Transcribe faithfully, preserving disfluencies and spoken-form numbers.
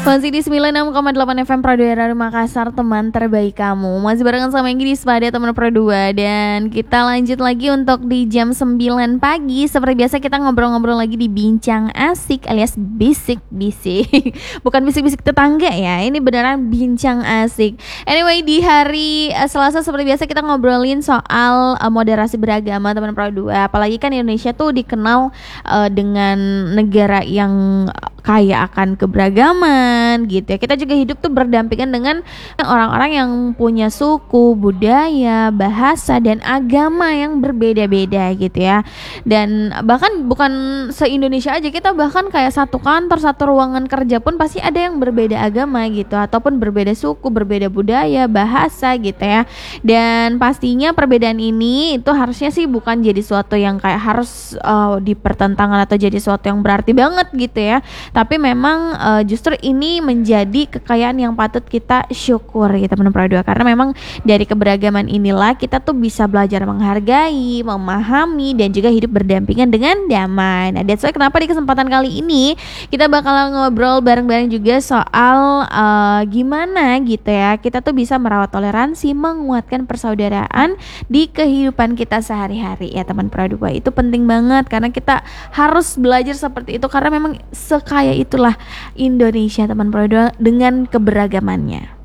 Masih di sembilan puluh enam koma delapan F M Pro dua R Makassar, teman terbaik kamu. Masih barengan sama Enggi di Spada teman Pro dua. Dan kita lanjut lagi untuk di jam sembilan pagi. Seperti biasa kita ngobrol-ngobrol lagi di Bincang Asik alias bisik-bisik. Bukan bisik-bisik tetangga ya, ini beneran bincang asik. Anyway, di hari uh, Selasa seperti biasa kita ngobrolin soal uh, moderasi beragama teman Pro dua. Apalagi kan Indonesia tuh dikenal uh, dengan negara yang kaya akan keberagaman gitu ya. Kita juga hidup tuh berdampingan dengan orang-orang yang punya suku, budaya, bahasa dan agama yang berbeda-beda gitu ya. Dan bahkan bukan se-Indonesia aja, kita bahkan kayak satu kantor, satu ruangan kerja pun pasti ada yang berbeda agama gitu, ataupun berbeda suku, berbeda budaya, bahasa gitu ya. Dan pastinya perbedaan ini itu harusnya sih bukan jadi suatu yang kayak harus uh, dipertentangan atau jadi suatu yang berarti banget gitu ya. Tapi memang uh, justru ini menjadi kekayaan yang patut kita syukuri teman-teman Pro dua, karena memang dari keberagaman inilah kita tuh bisa belajar menghargai, memahami dan juga hidup berdampingan dengan damai. Nah, that's why kenapa di kesempatan kali ini kita bakal ngobrol bareng-bareng juga soal uh, gimana gitu ya kita tuh bisa merawat toleransi, menguatkan persaudaraan di kehidupan kita sehari-hari ya teman Pro dua. Itu penting banget karena kita harus belajar seperti itu, karena memang sekaya itulah Indonesia teman Pro dua dengan keberagamannya.